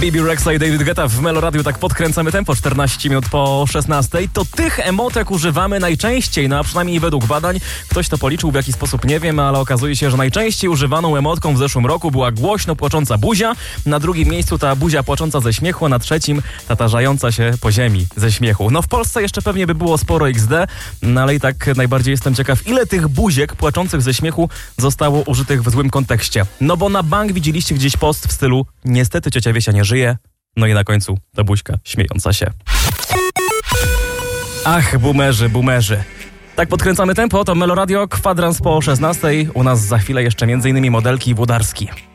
Bibi Rexha i David Guetta w Meloradiu. Tak podkręcamy tempo, 14 minut po 16. To tych emotek używamy najczęściej, no a przynajmniej według badań. Ktoś to policzył, w jaki sposób nie wiem, ale okazuje się, że najczęściej używaną emotką w zeszłym roku była głośno płacząca buzia. Na drugim miejscu ta buzia płacząca ze śmiechu, a na trzecim ta tarzająca się po ziemi ze śmiechu. No w Polsce jeszcze pewnie by było sporo XD, no ale i tak najbardziej jestem ciekaw, ile tych buziek płaczących ze śmiechu zostało użytych w złym kontekście. No bo na bank widzieliście gdzieś post w stylu niestety ciocia Wiesia nie żyje, no i na końcu ta buźka śmiejąca się. Ach, boomerzy. Tak podkręcamy tempo, to Meloradio, kwadrans po 16. U nas za chwilę jeszcze m.in. Modelki i Włodarski.